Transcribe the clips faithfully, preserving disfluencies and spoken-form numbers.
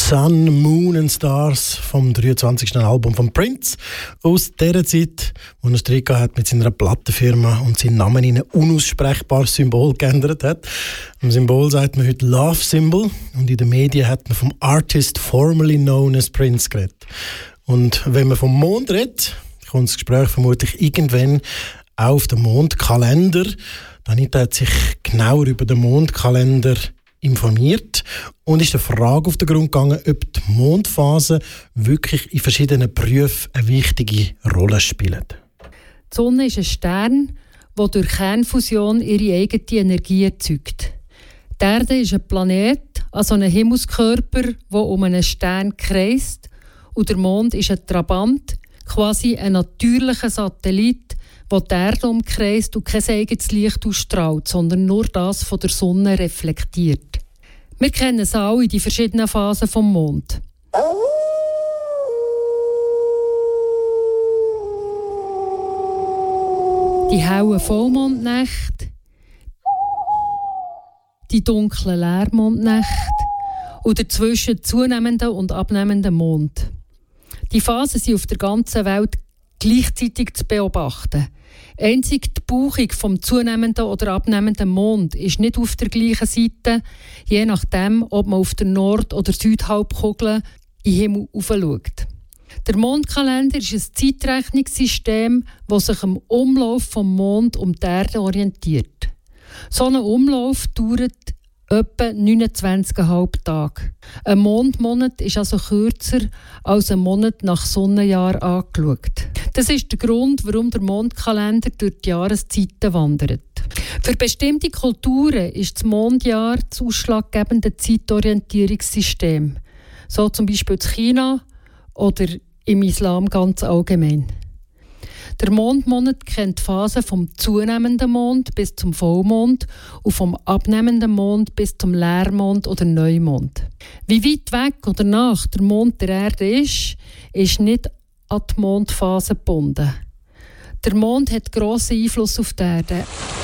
Sun, Moon and Stars vom dreiundzwanzigsten Album von Prince. Aus dieser Zeit, wo er Streit hat mit seiner Plattenfirma und seinen Namen in ein unaussprechbares Symbol geändert hat. Im Symbol sagt man heute Love Symbol und in den Medien hat man vom Artist formerly known as Prince geredet. Und wenn man vom Mond redet, kommt das Gespräch vermutlich irgendwann auch auf den Mondkalender. Anita hat sich genauer über den Mondkalender informiert und ist der Frage auf den Grund gegangen, ob die Mondphasen wirklich in verschiedenen Berufen eine wichtige Rolle spielen. Die Sonne ist ein Stern, der durch Kernfusion ihre eigene Energie erzeugt. Die Erde ist ein Planet, also ein Himmelskörper, der um einen Stern kreist. Und der Mond ist ein Trabant, quasi ein natürlicher Satellit, der die Erde umkreist und kein eigenes Licht ausstrahlt, sondern nur das von der Sonne reflektiert. Wir kennen es alle, die verschiedenen Phasen vom Mond. Die hellen Vollmondnächte, die dunklen Leermondnächte und dazwischen zunehmenden und abnehmenden Mond. Die Phasen sind auf der ganzen Welt gleichzeitig zu beobachten. Einzig die Bauchung vom zunehmenden oder abnehmenden Mond ist nicht auf der gleichen Seite, je nachdem, ob man auf der Nord- oder Südhalbkugel in den Himmel hinaufschaut. Der Mondkalender ist ein Zeitrechnungssystem, das sich am Umlauf vom Mond um die Erde orientiert. So ein Umlauf dauert etwa neunundzwanzig Komma fünf Tage. Ein Mondmonat ist also kürzer als ein Monat nach Sonnenjahr angeschaut. Das ist der Grund, warum der Mondkalender durch die Jahreszeiten wandert. Für bestimmte Kulturen ist das Mondjahr das ausschlaggebende Zeitorientierungssystem. So zum Beispiel in China oder im Islam ganz allgemein. Der Mondmonat kennt die Phasen vom zunehmenden Mond bis zum Vollmond und vom abnehmenden Mond bis zum Leermond oder Neumond. Wie weit weg oder nach der Mond der Erde ist, ist nicht an die Mondphase gebunden. Der Mond hat grossen Einfluss auf die Erde.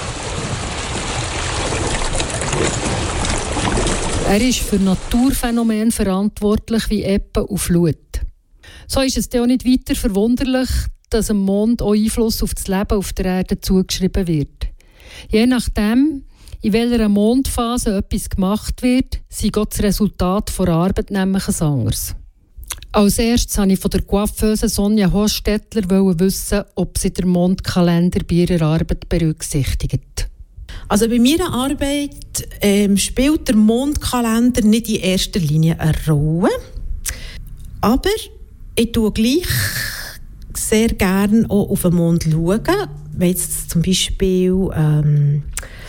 Er ist für Naturphänomene verantwortlich wie Ebbe und Flut. So ist es auch nicht weiter verwunderlich, dass dem Mond auch Einfluss auf das Leben auf der Erde zugeschrieben wird. Je nachdem, in welcher Mondphase etwas gemacht wird, sei auch das Resultat der Arbeit nämlich ein anderes. Als erstes wollte ich von der Coiffeuse Sonja Hostetler wissen, ob sie den Mondkalender bei ihrer Arbeit berücksichtigt. Also bei meiner Arbeit ähm, spielt der Mondkalender nicht in erster Linie eine Rolle. Aber ich tue gleich sehr gerne auch auf den Mond schauen. Wenn jetzt zum Beispiel ähm,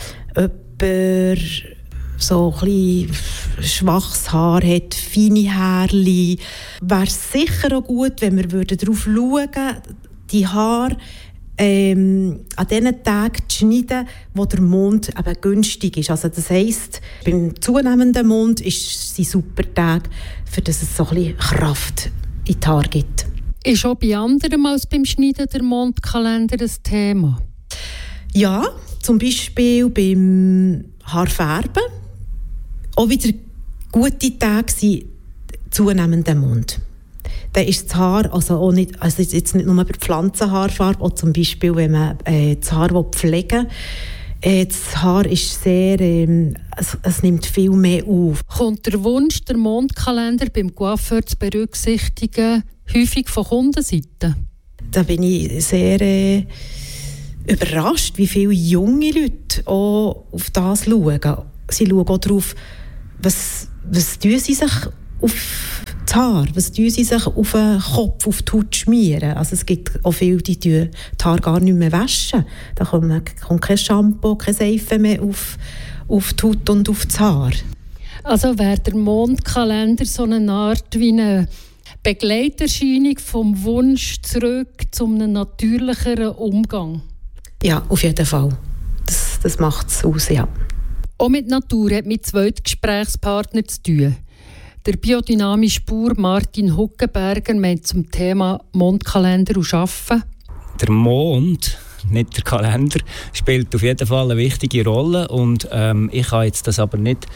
jemand so ein bisschen schwaches Haar hat, feine Härchen, wäre es sicher auch gut, wenn wir darauf schauen würden, die Haare ähm, an den Tagen zu schneiden, wo der Mond eben günstig ist. Also das heisst, beim zunehmenden Mond ist es ein super Tag, für das es so ein bisschen Kraft in die Haare gibt. Ist auch bei anderen als beim Schneiden der Mondkalender ein Thema? Ja, zum Beispiel beim Haarfärben. Auch wieder gute Tage sind zunehmender Mond. Dann ist das Haar, also auch nicht, also jetzt nicht nur bei Pflanzenhaarfarbe, auch zum Beispiel, wenn man äh, das Haar pflegen will. Äh, das Haar ist sehr, ähm, es, es nimmt viel mehr auf. Kommt der Wunsch, den Mondkalender beim Coiffeur zu berücksichtigen, häufig von Kundenseite? Da bin ich sehr äh, überrascht, wie viele junge Leute auch auf das schauen. Sie schauen auch darauf, was, was tun sie sich auf das Haar, was tun sie sich auf den Kopf, auf die Haut schmieren. Also es gibt auch viele, die die Haare gar nicht mehr waschen. Da kommt, kommt kein Shampoo, keine Seife mehr auf, auf die Haut und auf das Haar. Also wäre der Mondkalender so eine Art wie eine Begleiterscheinung vom Wunsch zurück zu einem natürlicheren Umgang? Ja, auf jeden Fall. Das, das macht es aus, ja. Auch mit Natur hat mein zweiter Gesprächspartner zu tun. Der biodynamische Bauer Martin Huckenberger meint zum Thema Mondkalender und Arbeiten. Der Mond, nicht der Kalender, spielt auf jeden Fall eine wichtige Rolle. Und ähm, ich kann jetzt das aber nicht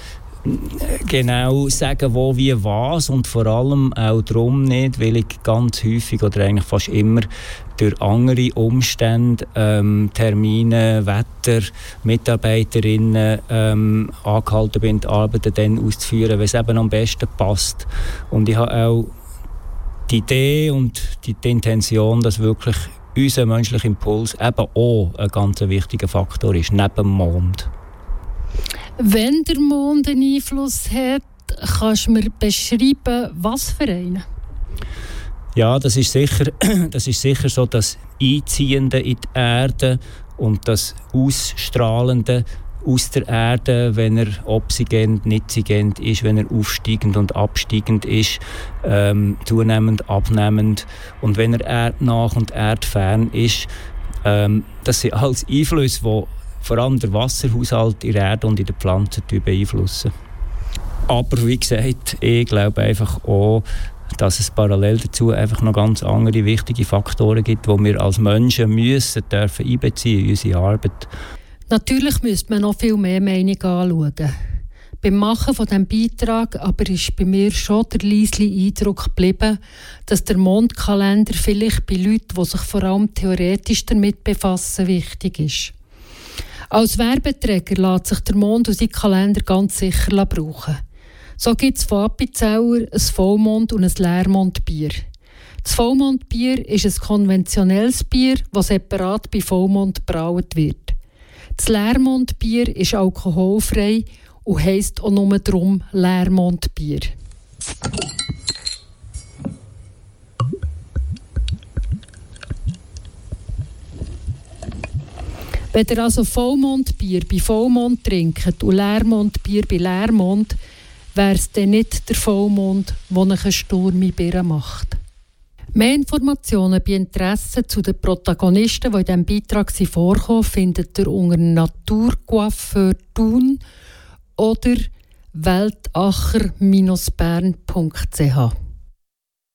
genau sagen, wo, wie, was und vor allem auch darum nicht, weil ich ganz häufig oder eigentlich fast immer durch andere Umstände, ähm, Termine, Wetter, Mitarbeiterinnen ähm, angehalten bin, die Arbeiten dann auszuführen, weil es eben am besten passt. Und ich habe auch die Idee und die, die Intention, dass wirklich unser menschlicher Impuls eben auch ein ganz wichtiger Faktor ist, neben dem Mond. Wenn der Mond einen Einfluss hat, kannst du mir beschreiben, was für einen? Ja, das ist sicher, das ist sicher so das Einziehende in die Erde und das Ausstrahlende aus der Erde, wenn er obsigend, nitzigend ist, wenn er aufsteigend und absteigend ist, ähm, zunehmend, abnehmend und wenn er erdnah und erdfern ist. Ähm, das sind alles Einflüsse, die vor allem der Wasserhaushalt in der Erde und in den Pflanzen beeinflussen. Aber wie gesagt, ich glaube einfach auch, dass es parallel dazu einfach noch ganz andere wichtige Faktoren gibt, die wir als Menschen müssen, dürfen einbeziehen in unsere Arbeit. Natürlich müsste man noch viel mehr Meinungen anschauen. Beim Machen von diesem Beitrag aber ist bei mir schon der leise Eindruck geblieben, dass der Mondkalender vielleicht bei Leuten, die sich vor allem theoretisch damit befassen, wichtig ist. Als Werbeträger lässt sich der Mond und sein Kalender ganz sicher brauchen. So gibt es von Appenzeller ein Vollmond- und ein Leermondbier. Das Vollmondbier ist ein konventionelles Bier, das separat bei Vollmond braut wird. Das Leermondbier ist alkoholfrei und heisst auch nur darum Leermondbier. Wenn ihr also Vollmondbier bei Vollmond trinkt und Leermondbier bei Leermond, wäre es dann nicht der Vollmond, der einen Sturm in Birnen macht. Mehr Informationen bei Interesse zu den Protagonisten, die in diesem Beitrag vorkommen, findet ihr unter Naturcoiffeur Thun oder weltacher Bindestrich bern punkt c h.